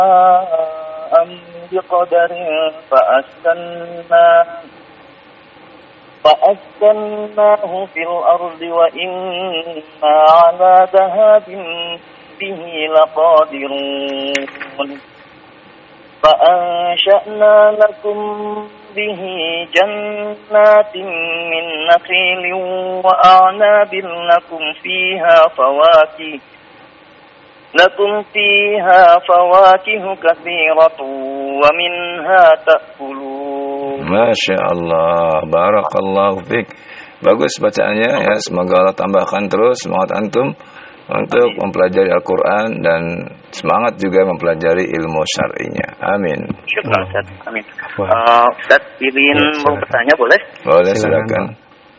بقدر فأسكناه في الأرض وإنا على ذهاب به لقادرون فأنشأنا لكم به جنات من نخيل وأعناب لكم فيها فواكه كثيرة ومنها تأكلون. Masya Allah, barakallahu fiik. Bagus bacaannya ya, semoga Allah tambahkan terus semangat antum untuk mempelajari Al-Quran dan semangat juga mempelajari ilmu syar'inya. Amin. Syukur Ustaz. Amin. Ustaz, izin mau bertanya boleh? Boleh, silakan.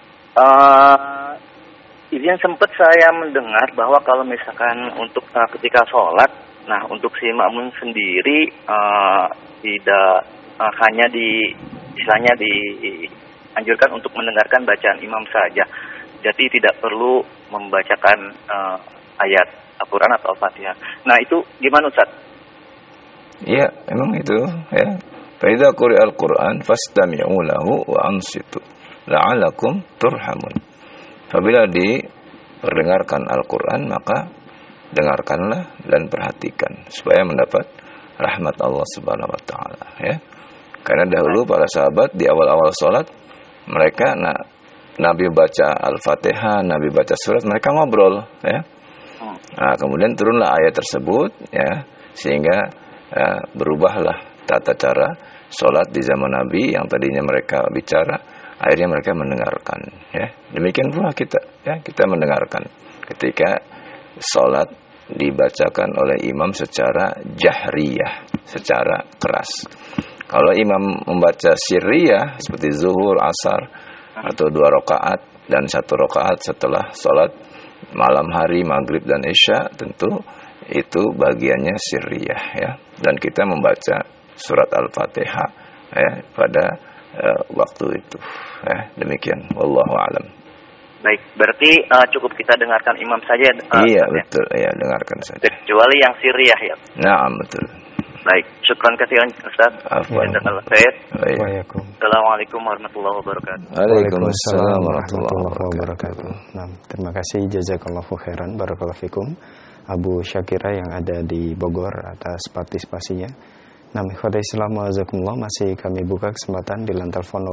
Izin sempat saya mendengar bahwa kalau misalkan untuk ketika sholat, nah untuk si makmum sendiri tidak hanya istilahnya dianjurkan untuk mendengarkan bacaan imam saja. Jadi tidak perlu membacakan ayat Al-Quran atau Al-Fatihah. Nah itu gimana Ustaz? Iya, emang itu ya. Fa'idha quri'al Qur'an fastami'u lahu wa ansitu la'alakum turhamun. Apabila diperdengarkan Al-Quran, maka dengarkanlah dan perhatikan supaya mendapat rahmat Allah Subhanahu wa taala ya. Karena dahulu para sahabat di awal-awal salat mereka Nabi baca Al-Fatihah, Nabi baca surat, mereka ngobrol ya. Nah, kemudian turunlah ayat tersebut ya, sehingga berubahlah tata cara salat di zaman Nabi yang tadinya mereka bicara, akhirnya mereka mendengarkan ya. Demikian pula kita ya, kita mendengarkan ketika salat dibacakan oleh imam secara jahriyah, secara keras. Kalau imam membaca sirriyah seperti zuhur, asar atau 2 rakaat dan 1 rakaat setelah salat malam hari, maghrib dan isya, tentu itu bagiannya sirriyah ya. Dan kita membaca surat Al-Fatihah ya pada waktu itu ya. Demikian, wallahu a'lam. Baik, berarti cukup kita dengarkan imam saja. Iya betul, ya dengarkan saja. Kecuali yang sirriyah ya. Naam, betul. Baik, syukran kasihan Ustaz. Jazakallahu khair. Assalamualaikum warahmatullahi wabarakatuh. Waalaikumsalam warahmatullahi wabarakatuh. Nah, terima kasih jazakallahu khairan barakallahu fikum Abu Syakira yang ada di Bogor atas partisipasinya. Nah, ikhwatul Islam wajazakumullah, masih kami buka kesempatan di lantai telepon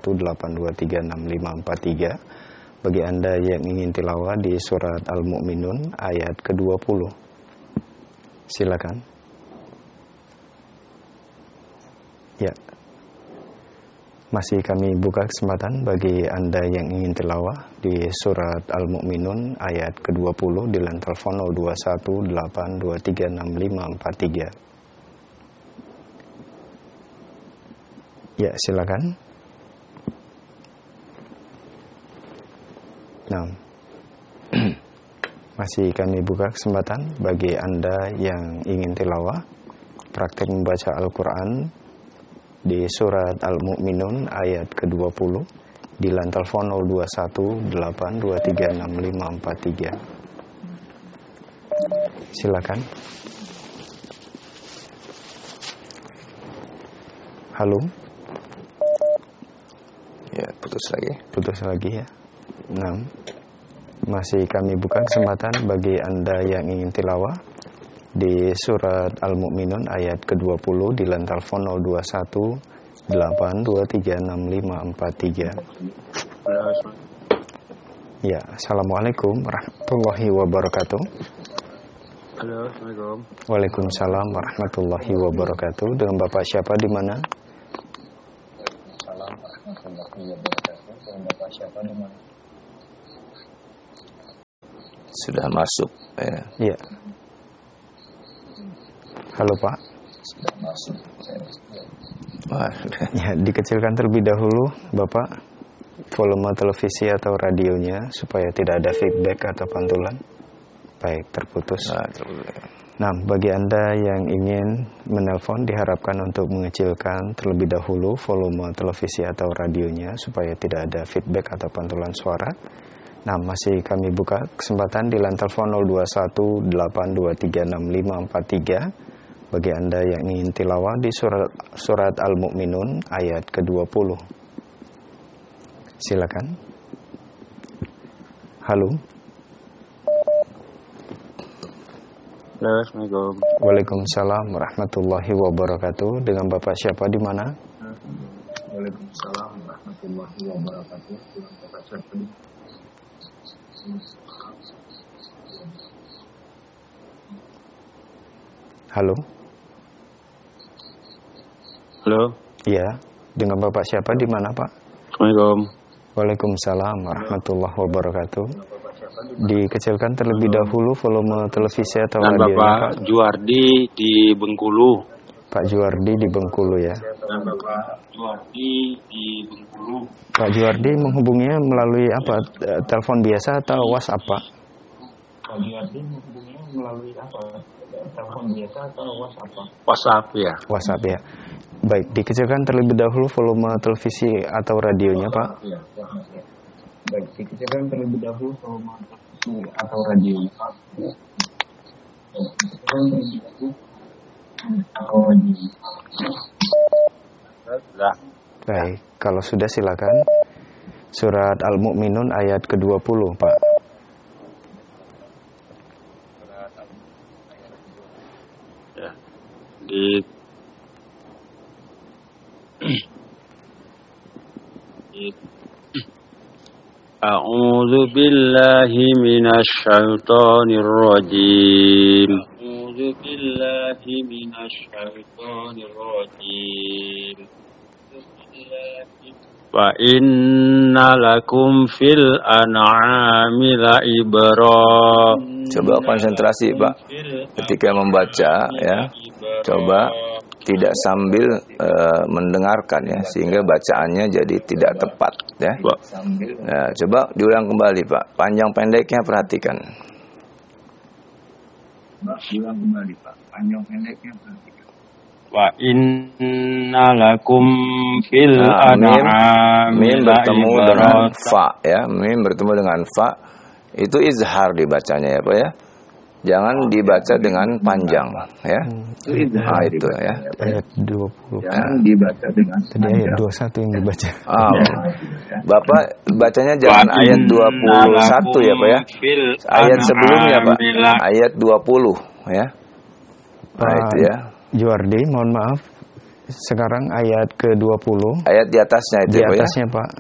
0218236543 bagi Anda yang ingin tilawah di surat Al-Mu'minun ayat ke-20. Silakan. Ya, masih kami buka kesempatan bagi Anda yang ingin tilawah di surat Al-Mu'minun ayat ke-20 di lantai telepon 0218236543. Ya, silakan. Nah, masih kami buka kesempatan bagi Anda yang ingin tilawah praktek membaca Al-Quran di surat Al-Mu'minun ayat ke-20 di lantai telepon 0218236543. Silakan. Halo. Ya, putus lagi Ya. Nah, masih kami buka kesempatan bagi Anda yang ingin tilawah di surat Al-Mu'minun ayat ke-20 di lantai telepon 0218236543. Ya, Assalamualaikum warahmatullahi wabarakatuh. Halo, Assalamualaikum. Waalaikumsalam warahmatullahi wabarakatuh. Dengan Bapak siapa di mana? Sudah masuk ya. Iya. Halo Pak. Sudah masuk. Ya, dikecilkan terlebih dahulu Bapak volume televisi atau radionya supaya tidak ada feedback atau pantulan. Baik, terputus. Nah, bagi Anda yang ingin menelpon diharapkan untuk mengecilkan terlebih dahulu volume televisi atau radionya supaya tidak ada feedback atau pantulan suara. Nah, masih kami buka kesempatan di lantai telepon 0218236543 bagi Anda yang ingin tilawah di surat Al-Mu'minun ayat ke-20. Silakan. Halo. Halo, Assalamualaikum. Waalaikumsalam warahmatullahi wabarakatuh. Dengan Bapak siapa di mana? Waalaikumsalam warahmatullahi wabarakatuh. Dengan Bapak siapa di mana? Halo. Halo. Iya, dengan Bapak siapa di mana, Pak? Assalamualaikum. Waalaikumsalam warahmatullahi wabarakatuh. Dikecilkan terlebih dahulu volume televisi atau Dan radio, Bapak Pak. Juardi di Bengkulu. Pak Juardi di Bengkulu ya. Dan Bapak Juardi di Bengkulu. Pak Juardi menghubunginya melalui apa? Telepon biasa atau WhatsApp, Pak? Pak Juardi menghubunginya melalui apa? Telepon biasa atau WhatsApp? WhatsApp ya. WhatsApp ya. Baik, dikecilkan terlebih dahulu volume televisi atau radionya, Pak. Ya. Baik, dikecilkan terlebih dahulu volume televisi atau radionya, Pak. Dikecilkan terlebih dahulu atau radionya. Sudah. Baik, kalau sudah silakan. Surat Al-Mu'minun ayat ke-20, Pak. Ya. Di A'udzu billahi minasy syaithanir rajim. A'udzu billahi minasy syaithanir rajim. Wa inna lakum fil an'ami la'ibra. Coba konsentrasi, Pak, ketika membaca ya. Coba tidak sambil mendengarkan ya, sehingga bacaannya jadi tidak tepat ya. Nah, coba diulang kembali, Pak. Panjang pendeknya perhatikan. Diulang kembali, Pak. Panjang pendeknya perhatikan. Wa inna lakum fil an'ami mim bertemu dengan fa ya. Mim bertemu dengan fa itu izhar dibacanya ya, Pak ya. Jangan dibaca dengan panjang ya. Nah, itu ya. Ayat 20. Jangan dibaca dengan Tadi ayat 21 yang dibaca. Bapak bacanya jangan ayat 21 ya, Pak ya. Ayat sebelumnya, Pak. Ayat 20 ya. Nah, itu ya. Juardi, mohon maaf. Sekarang ayat ke-20. Ayat di atasnya itu, Di Pak ya. atasnya, Pak.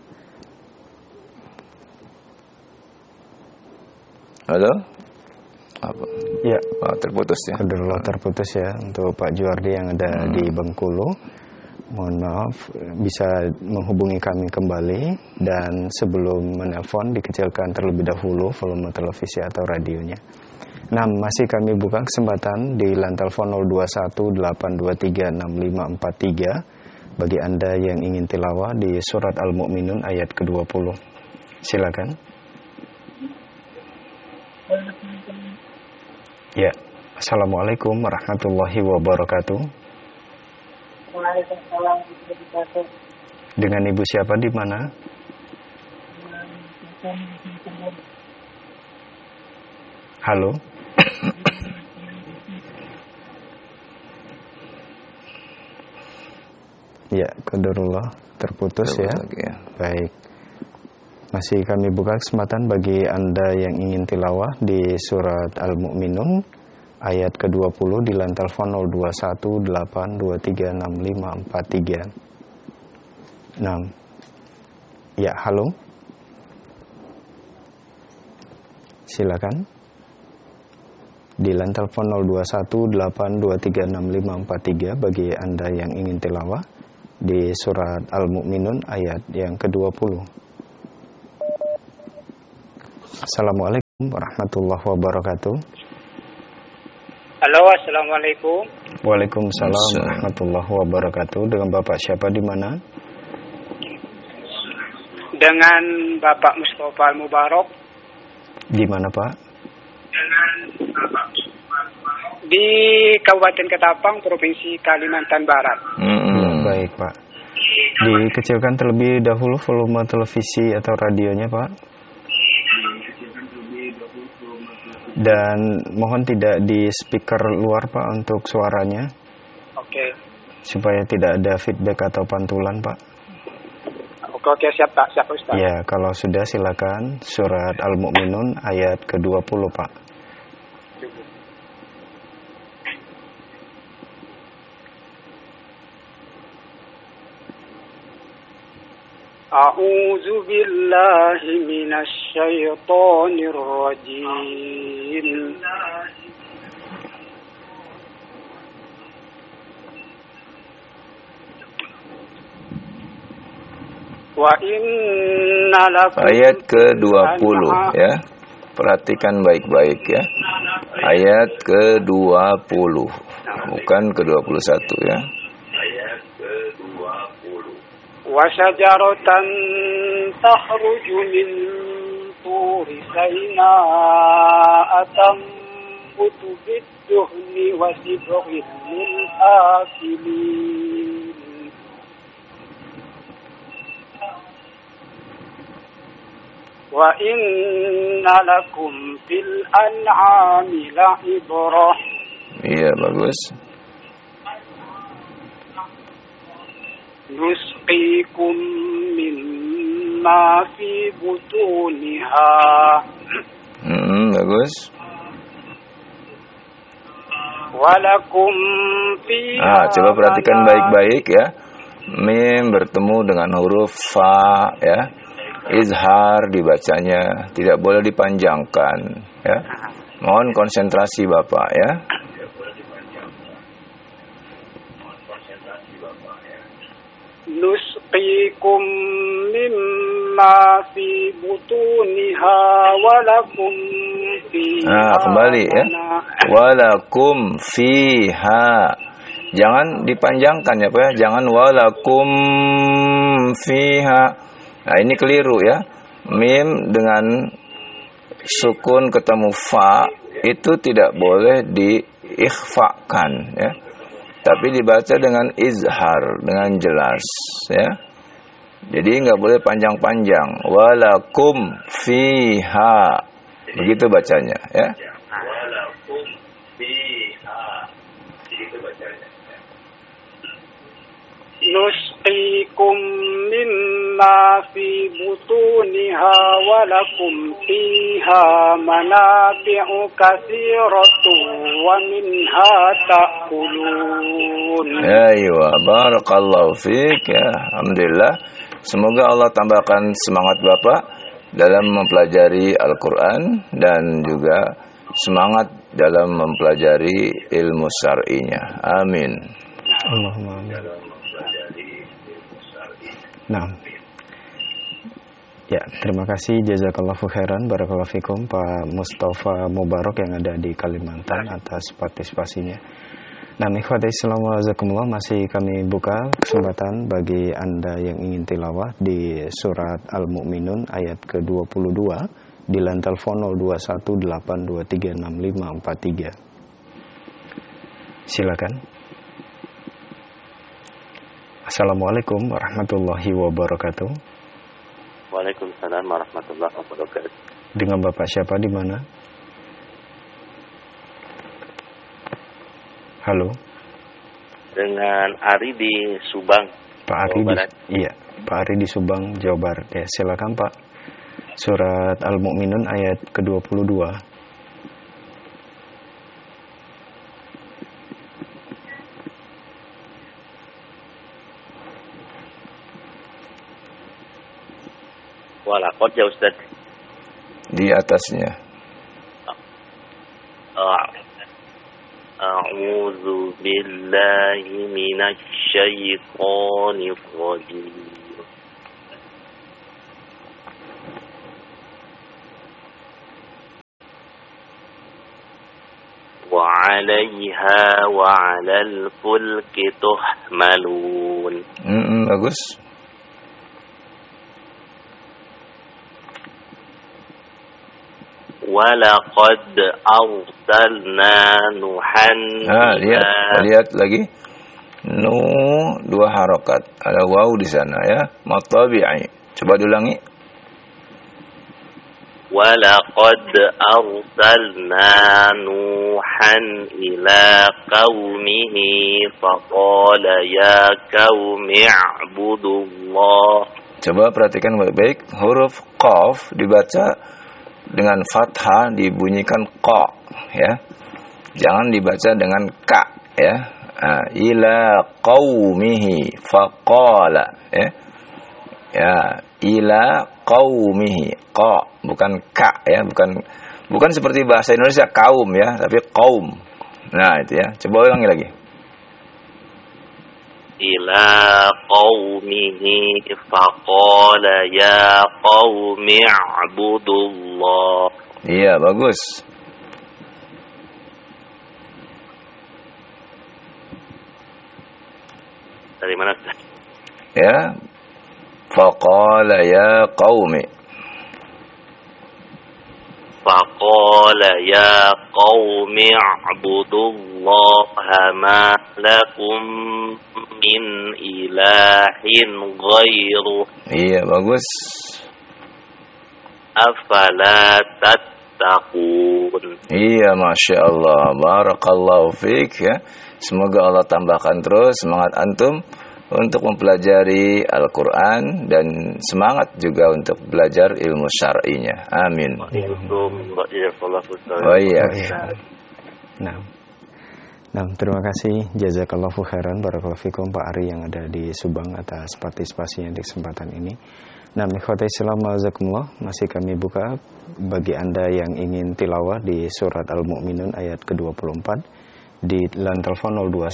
Halo? Apa? Ya. Oh, terputus ya. Kedengaran terputus ya untuk Pak Juardi yang ada di Bengkulu. Mohon maaf, bisa menghubungi kami kembali dan sebelum menelpon dikecilkan terlebih dahulu volume televisi atau radionya. Nah, masih kami buka kesempatan di line telepon 0218236543 bagi Anda yang ingin tilawah di surat Al-Mu'minun ayat ke-20. Silakan. Ya, Assalamualaikum warahmatullahi wabarakatuh. Waalaikumsalam warahmatullahi wabarakatuh. Dengan Ibu siapa di mana? Halo. Ya, qadarullah terputus ya. Ya. Baik. Masih kami buka kesempatan bagi Anda yang ingin tilawah di surat Al-Mu'minun ayat ke-20 di line telepon 0218236543. Nah. Ya, halo. Silakan. Di line telepon 0218236543 bagi Anda yang ingin tilawah di surat Al-Mu'minun ayat yang ke-20. Assalamualaikum warahmatullahi wabarakatuh. Halo, assalamualaikum. Waalaikumsalam warahmatullahi wabarakatuh. Dengan Bapak siapa di mana? Dengan Bapak Mustafa Al-Mubarak. Di mana, Pak? Dengan Bapak Mustafa Al-Mubarak. Di Kabupaten Ketapang, Provinsi Kalimantan Barat. Ya, baik, Pak. Dikecilkan terlebih dahulu volume televisi atau radionya, Pak. Dan mohon tidak di speaker luar Pak untuk suaranya. Oke. Supaya tidak ada feedback atau pantulan Pak. Oke, siap Pak, siap Ustaz. Ya, kalau sudah silakan surat Al-Mu'minun ayat ke-20 Pak. A'udzu billahi minasy syaithanir rajim. Wa inna lakum ayat ke-20 ya. Perhatikan baik-baik ya. Ayat ke-20 bukan ke-21 ya. wa syajaratan takhruju min turi Sainaa tambutu bid-duhni wa sibghil lil akilin. Wa inna lakum fil an'ami la'ibrah. Iya, bagus. Nusqikum mimma fi butuniha. Bagus. Walakum fiha. Coba perhatikan baik-baik ya. Mim bertemu dengan huruf fa ya. Izhar dibacanya, tidak boleh dipanjangkan ya. Mohon konsentrasi Bapak ya. Nusqikum mimma fi butuniha walakum fiha. Kembali ya. Walakum fiha. Jangan dipanjangkan ya Pak ya. Jangan walakum fiha. Nah, ini keliru ya. Mim dengan sukun ketemu fa itu tidak boleh diikhfakan ya. Tapi dibaca dengan izhar, dengan jelas ya. Jadi nggak boleh panjang-panjang. Walakum fiha. Begitu bacanya ya. Walakum fiha. Begitu bacanya. Nusqikum mimma fi butuniha walakum fiha manafi'u katsiratun wa minha ta'kulun. Aywa, barakallahu fiik ya. Alhamdulillah. Semoga Allah tambahkan semangat Bapak dalam mempelajari Al-Qur'an dan juga semangat dalam mempelajari ilmu syar'inya. Amin. Allahumma amin. Nah, ya terima kasih jazakallahu khairan barakallahu fikum Pak Mustafa Mubarak yang ada di Kalimantan atas partisipasinya. Nah, ikhwati Islam wa jazakumullah, masih kami buka kesempatan bagi Anda yang ingin tilawah di surat Al-Mu'minun ayat ke-22 di line telepon 0218236543. Silakan. Assalamualaikum warahmatullahi wabarakatuh. Waalaikumsalam warahmatullahi wabarakatuh. Dengan Bapak siapa di mana? Halo. Dengan Ari di Subang. Pak Ari iya, Pak Ari di Subang, Jawa Barat. Ya, silakan Pak. Surat Al-Mu'minun ayat ke-22. Walakot ya Ustaz. Di atasnya. A'udzu billahi minasy syaithanir rajim. Wa 'alaiha wa 'alal fulki tuhmalun. Bagus. Walaqad arsalna Nuhan. Lihat lagi. Nu dua harokat. Ada waw di sana ya. Matabi'i. Coba diulangi. ولقد أرسلنا نوحا إلى قومه فقال يا قوم اعبدوا الله. Coba perhatikan baik-baik, huruf qaf dibaca dengan fathah, dibunyikan qa, ya. Jangan dibaca dengan ka, ya. Ila qaumihi faqala, ya. Ya, ila qaumihi, qa, bukan ka, ya, bukan seperti bahasa Indonesia kaum, ya, tapi qaum. Nah, itu ya. Coba ulangi lagi. Ila qaumihi faqala ya qaumi i'budullah. Iya, bagus. Dari mana? Ya. Faqala ya qaumi. Faqala ya qaumi i'budullaha ma lakum min ilahin ghairuh. Iya, bagus. Afala tattaqun. Iya, Masya Allah. Barakallahu fiik, ya. Semoga Allah tambahkan terus semangat antum untuk mempelajari Al-Quran dan semangat juga untuk belajar ilmu syar'inya. Amin. Oh iya. Nah, terima kasih jazakallahu khairan barakallahu fikum Pak Ari yang ada di Subang atas partisipasinya di kesempatan ini. Nah, ikhwati Islam jazakumullah, masih kami buka bagi Anda yang ingin tilawah di surat Al-Mu'minun ayat ke-24 di line telepon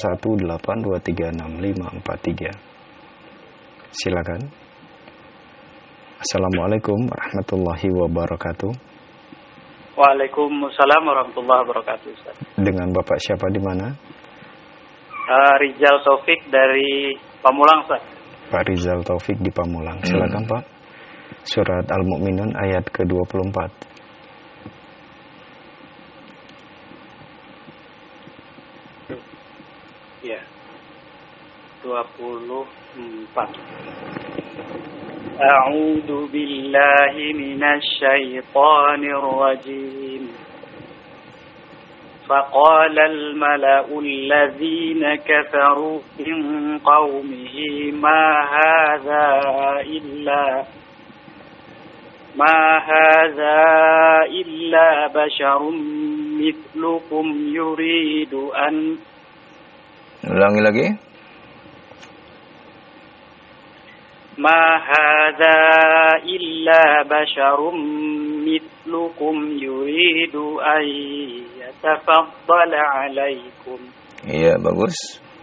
0218236543. Silakan. Assalamualaikum warahmatullahi wabarakatuh. Waalaikumsalam warahmatullahi wabarakatuh, Ustaz. Dengan Bapak siapa di mana? Rizal Taufik dari Pamulang, Ustaz. Pak Rizal Taufik di Pamulang. Silakan, Pak. Surat Al-Mu'minun ayat ke-24. Ya. 24. A'udzu billahi minasy syaithanir rajim. فقال الملأ الذين كفروا من قومه ما هذا إلا بشر مثلكم يريد أن. Ulangi lagi. ما هذا إلا بشر مثلكم يريد أن يتفضل عليكم. Iya, bagus.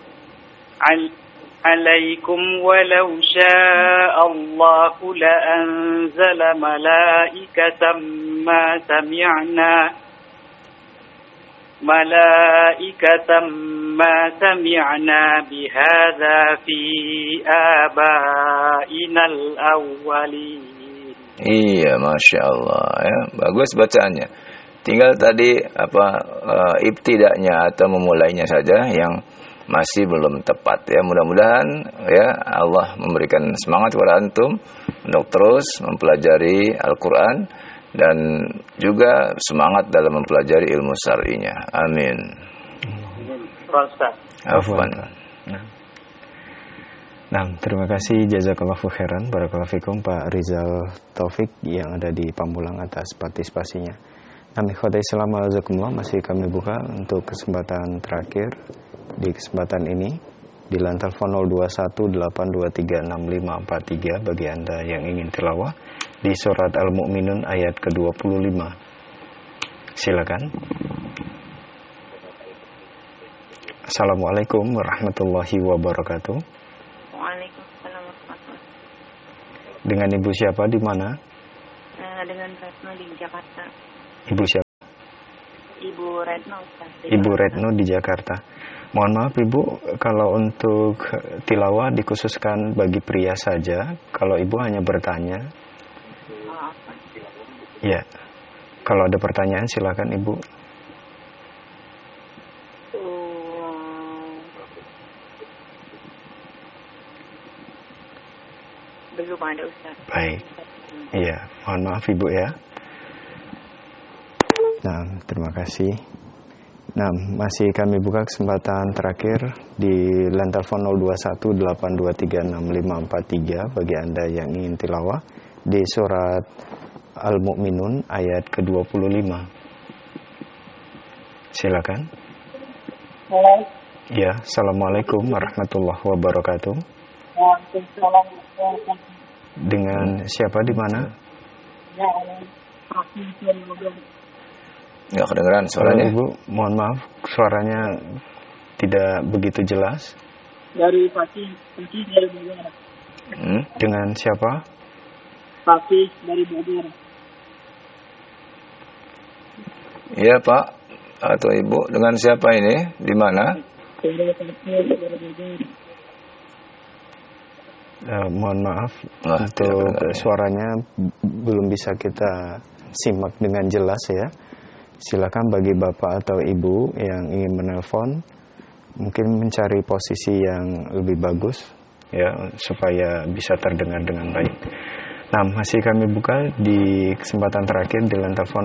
عليكم ولو شاء الله لأنزل ملائكة ما سمعنا بهذا في آبائنا الأولين. Iya, Masya Allah, ya. Bagus bacaannya. Tinggal tadi ibtidaknya atau memulainya saja yang masih belum tepat, ya. Mudah-mudahan ya Allah memberikan semangat kepada antum untuk terus mempelajari Al-Quran dan juga semangat dalam mempelajari ilmu syar'inya. Amin. Afwan. Nah, terima kasih jazakallahu khairan barakallahu fikum Pak Rizal Taufik yang ada di Pamulang atas partisipasinya. Nah, ikhwati Islam jazakumullah, masih kami buka untuk kesempatan terakhir di kesempatan ini di line telepon 0218236543 bagi Anda yang ingin tilawah di surat Al-Mu'minun ayat ke-25. Silakan. Assalamualaikum warahmatullahi wabarakatuh. Waalaikumsalam warahmatullahi wabarakatuh. Dengan Ibu siapa di mana? Dengan Retno di Jakarta. Ibu siapa? Ibu Retno, Ustaz. Ibu Retno di Jakarta. Mohon maaf Ibu, kalau untuk tilawah dikhususkan bagi pria saja. Kalau Ibu hanya bertanya. Ya. Kalau ada pertanyaan silakan Ibu. Belum ada, Ustaz. Baik. Iya, mohon maaf Ibu ya. Nah, terima kasih. Nah, masih kami buka kesempatan terakhir di line telepon 0218236543 bagi Anda yang ingin tilawah di surat Al-Mu'minun ayat ke-25. Silakan. Halo. Ya, Assalamualaikum warahmatullahi wabarakatuh. Waalaikumsalam. Dengan siapa di mana? Ya, Nggak kedengeran suaranya. Ibu, mohon maaf, suaranya tidak begitu jelas. dari Fatih dari Bogor. Dengan siapa? Fatih dari Bogor. Iya Pak atau Ibu, dengan siapa ini? Di mana? Mohon maaf untuk suaranya belum bisa kita simak dengan jelas ya. Silakan bagi Bapak atau Ibu yang ingin menelpon mungkin mencari posisi yang lebih bagus ya supaya bisa terdengar dengan baik. Nah, masih kami buka di kesempatan terakhir di line telepon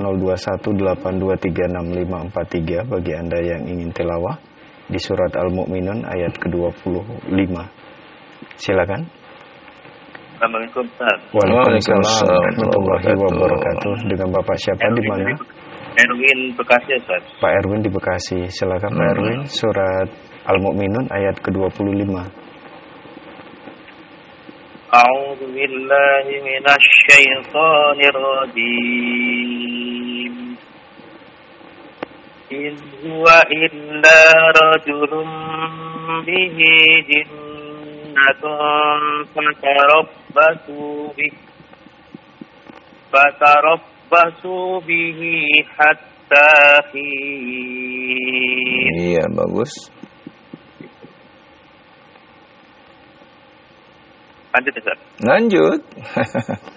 0218236543 bagi Anda yang ingin tilawah di surat Al-Mu'minun ayat ke-25. Silakan. Assalamualaikum Ustaz. Waalaikumsalam warahmatullahi wabarakatuh. Dengan Bapak siapa di mana? Erwin Bekasi Ustaz. Pak Erwin di Bekasi. Silakan Pak Erwin, surat Al-Mu'minun ayat ke-25. A'udzu billahi minasy syaithanir rajim. In huwa illa rajulun bihi jinnatun fatarabbasu bihi hatta hin. Iya, bagus. Lanjut Ustaz. Lanjut.